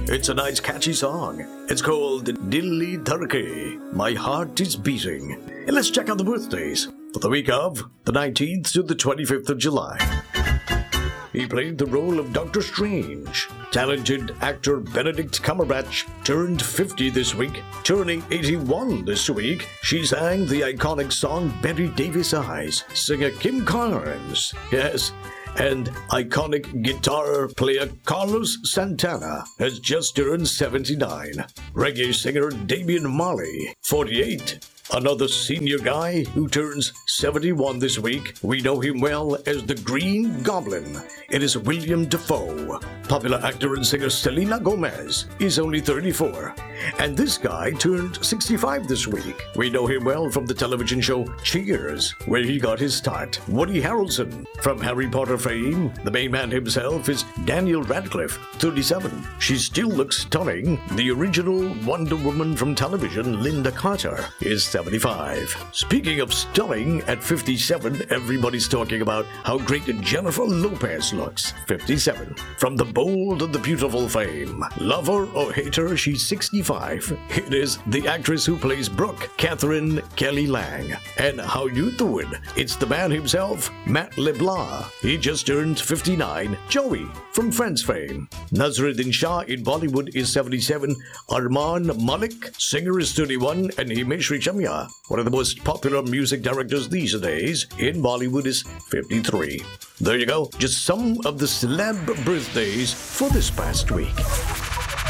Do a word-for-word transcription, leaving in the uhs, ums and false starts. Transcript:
It's a nice catchy song. It's called Dilli Dharke, My Heart is Beating. And let's check out the birthdays for the week of the nineteenth to the twenty-fifth of July. He played the role of Doctor Strange. Talented actor Benedict Cumberbatch turned fifty this week. Turning eighty-one this week, she sang the iconic song Betty Davis Eyes. Singer Kim Carnes. Yes. And iconic guitar player Carlos Santana has just turned seventy-nine. Reggae singer Damian Marley, forty-eight. Another senior guy who turns seventy-one this week. We know him well as the Green Goblin. It is William Dafoe. Popular actor and singer Selena Gomez is only thirty-four. And this guy turned sixty-five this week. We know him well from the television show Cheers, where he got his start. Woody Harrelson. From Harry Potter fame, the main man himself is Daniel Radcliffe, thirty-seven. She still looks stunning. The original Wonder Woman from television, Linda Carter, is seventy-five. Speaking of stunning, at fifty-seven, everybody's talking about how great Jennifer Lopez looks. fifty-seven. From the bold and the beautiful fame. Love her or hate her, she's sixty-five. It is the actress who plays Brooke, Catherine Kelly Lang. And how you doing? It's the man himself, Matt LeBlanc. He just turned fifty-nine. Joey from Friends fame. Nazaruddin Shah in Bollywood is seventy-seven. Arman Malik, singer, is thirty-one. And Himesh Reshammiya, one of the most popular music directors these days in Bollywood, is fifty-three. There you go, just some of the celeb birthdays for this past week.